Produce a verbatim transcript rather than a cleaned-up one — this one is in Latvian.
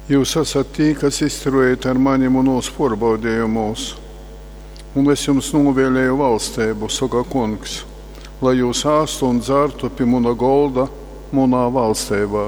Jūs esat tī, kas izturējat ar mani mūs porbaudījumus, un es jums novēlēju valstību, saka kungs, lai jūs āstu un dzertu pie muna golda munā valstībā.